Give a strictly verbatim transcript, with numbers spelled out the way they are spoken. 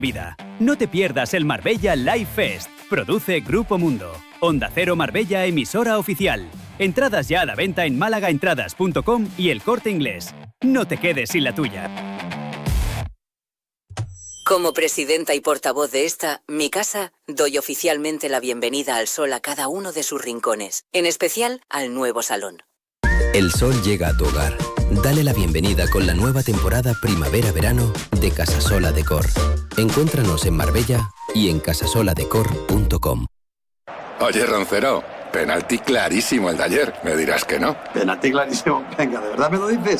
Vida. No te pierdas el Marbella Live Fest. Produce Grupo Mundo. Onda Cero Marbella, emisora oficial. Entradas ya a la venta en málaga entradas punto com y El Corte Inglés. No te quedes sin la tuya. Como presidenta y portavoz de esta, mi casa, doy oficialmente la bienvenida al sol a cada uno de sus rincones, en especial al nuevo salón. El sol llega a tu hogar. Dale la bienvenida con la nueva temporada primavera-verano de Casasola Decor. Encuéntranos en Marbella y en casasola decor punto com. Oye, Roncero, penalti clarísimo el de ayer. Me dirás que no. Penalti clarísimo. Venga, ¿de verdad me lo dices?